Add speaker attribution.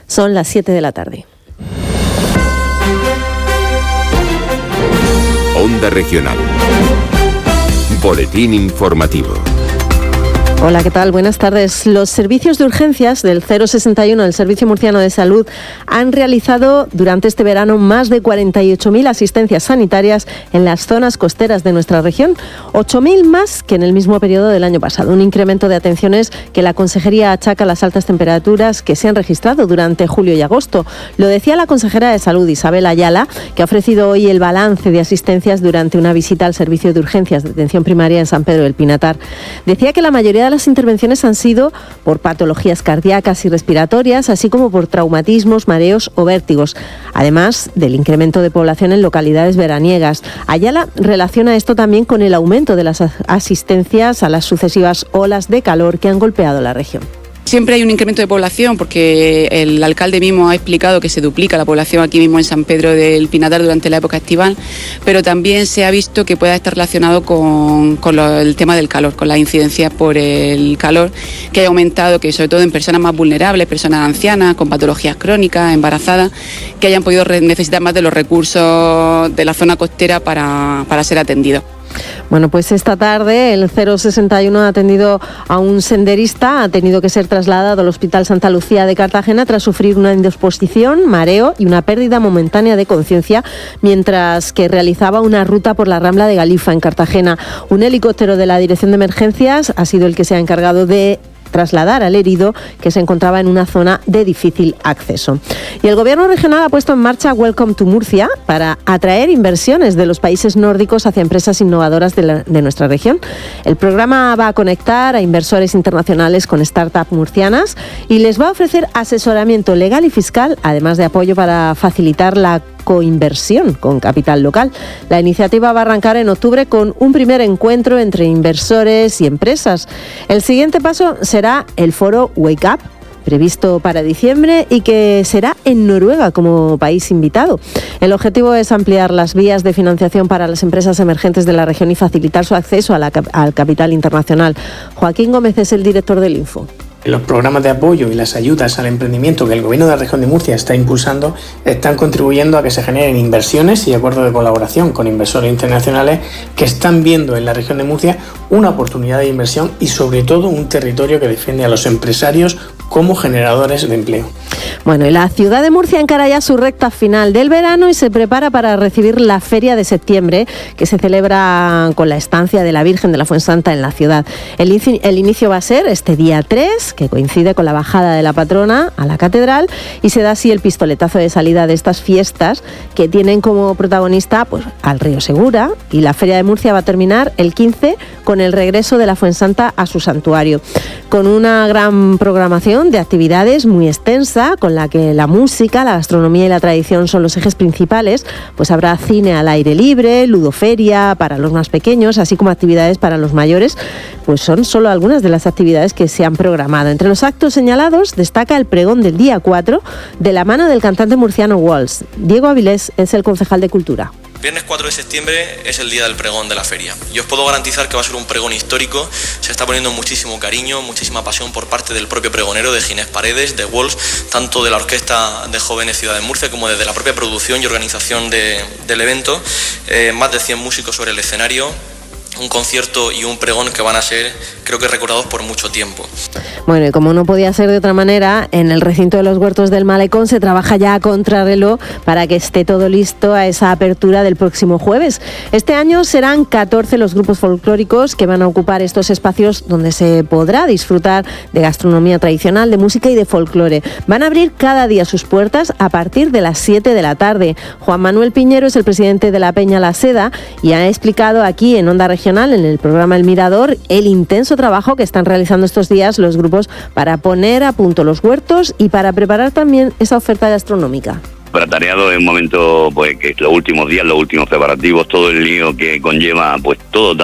Speaker 1: Son las 7 de la tarde.
Speaker 2: Onda Regional. Boletín informativo.
Speaker 1: Hola, ¿qué tal? Buenas tardes. Los servicios de urgencias del 061 del Servicio Murciano de Salud han realizado durante este verano más de 48.000 asistencias sanitarias en las zonas costeras de nuestra región, 8.000 más que en el mismo periodo del año pasado. Un incremento de atenciones que la Consejería achaca a las altas temperaturas que se han registrado durante julio y agosto. Lo decía la consejera de Salud, Isabel Ayala, que ha ofrecido hoy el balance de asistencias durante una visita al Servicio de Urgencias de Atención Primaria en San Pedro del Pinatar. Decía que la mayoría de las intervenciones han sido por patologías cardíacas y respiratorias, así como por traumatismos, mareos o vértigos, además del incremento de población en localidades veraniegas. Ayala relaciona esto también con el aumento de las asistencias a las sucesivas olas de calor que han golpeado la región.
Speaker 3: Siempre hay un incremento de población porque el alcalde mismo ha explicado que se duplica la población aquí mismo en San Pedro del Pinatar durante la época estival, pero también se ha visto que pueda estar relacionado con el tema del calor, con las incidencias por el calor, que haya aumentado, que sobre todo en personas más vulnerables, personas ancianas, con patologías crónicas, embarazadas, que hayan podido necesitar más de los recursos de la zona costera para ser atendidos.
Speaker 1: Bueno, pues esta tarde el 061 ha atendido a un senderista, ha tenido que ser trasladado al Hospital Santa Lucía de Cartagena tras sufrir una indisposición, mareo y una pérdida momentánea de conciencia mientras que realizaba una ruta por la Rambla de Galifa en Cartagena. Un helicóptero de la Dirección de Emergencias ha sido el que se ha encargado de trasladar al herido, que se encontraba en una zona de difícil acceso. Y el Gobierno regional ha puesto en marcha Welcome to Murcia para atraer inversiones de los países nórdicos hacia empresas innovadoras de nuestra región. El programa va a conectar a inversores internacionales con startups murcianas y les va a ofrecer asesoramiento legal y fiscal, además de apoyo para facilitar la coinversión con capital local. La iniciativa va a arrancar en octubre con un primer encuentro entre inversores y empresas. El siguiente paso será el foro Wake Up, previsto para diciembre y que será en Noruega como país invitado. El objetivo es ampliar las vías de financiación para las empresas emergentes de la región y facilitar su acceso al capital internacional. Joaquín Gómez es el director del Info.
Speaker 4: Los programas de apoyo y las ayudas al emprendimiento que el Gobierno de la Región de Murcia está impulsando están contribuyendo a que se generen inversiones y acuerdos de colaboración con inversores internacionales que están viendo en la Región de Murcia una oportunidad de inversión y sobre todo un territorio que defiende a los empresarios como generadores de empleo.
Speaker 1: Bueno, y la ciudad de Murcia encara ya su recta final del verano y se prepara para recibir la Feria de Septiembre, que se celebra con la estancia de la Virgen de la Fuensanta en la ciudad. El inicio va a ser este día 3, que coincide con la bajada de la patrona a la catedral, y se da así el pistoletazo de salida de estas fiestas que tienen como protagonista pues, al Río Segura, y la Feria de Murcia va a terminar el 15 con el regreso de la Fuensanta a su santuario, con una gran programación de actividades muy extensa, con la que la música, la gastronomía y la tradición son los ejes principales. Pues habrá cine al aire libre, ludoferia para los más pequeños, así como actividades para los mayores. Pues son solo algunas de las actividades que se han programado. Entre los actos señalados destaca el pregón del día 4 de la mano del cantante murciano Walls. Diego Avilés es el concejal de Cultura.
Speaker 5: Viernes 4 de septiembre es el día del pregón de la feria y os puedo garantizar que va a ser un pregón histórico. Se está poniendo muchísimo cariño, muchísima pasión por parte del propio pregonero, de Ginés Paredes, de Walls, tanto de la Orquesta de Jóvenes Ciudad de Murcia como desde la propia producción y organización del evento. Más de 100 músicos sobre el escenario, un concierto y un pregón que van a ser, creo que, recordados por mucho tiempo.
Speaker 1: Bueno, y como no podía ser de otra manera, en el recinto de los Huertos del Malecón se trabaja ya a contrarreloj para que esté todo listo a esa apertura del próximo jueves. Este año serán 14 los grupos folclóricos que van a ocupar estos espacios donde se podrá disfrutar de gastronomía tradicional, de música y de folclore. Van a abrir cada día sus puertas a partir de las 7 de la tarde. Juan Manuel Piñero es el presidente de la Peña La Seda y ha explicado aquí en Onda Regional, en el programa El Mirador, el intenso trabajo que están realizando estos días los grupos para poner a punto los huertos y para preparar también esa oferta gastronómica.
Speaker 6: Atareado en un momento, pues que los últimos días, los últimos preparativos, todo el lío que conlleva, pues todo